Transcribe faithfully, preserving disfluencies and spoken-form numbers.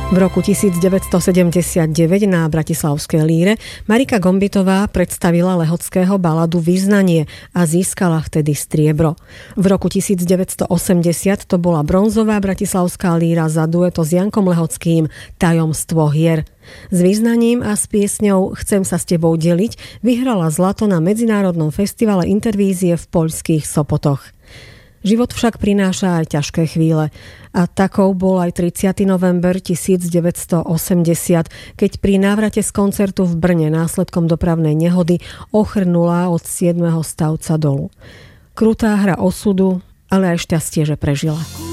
V roku devätnásťstosedemdesiatdeväť na bratislavskej Líre Marika Gombitová predstavila Lehockého baladu Vyznanie a získala vtedy striebro. V roku devätnásťstoosemdesiat to bola bronzová bratislavská Líra za dueto s Jankom Lehockým Tajomstvo hier. S Vyznaním a s piesňou Chcem sa s tebou deliť vyhrala zlato na Medzinárodnom festivale Intervízie v poľských Sopotoch. Život však prináša aj ťažké chvíle. A takou bol aj tridsiateho november devätnásťstoosemdesiat, keď pri návrate z koncertu v Brne následkom dopravnej nehody ochrnula od siedmeho stavca dolu. Krutá hra osudu, ale aj šťastie, že prežila.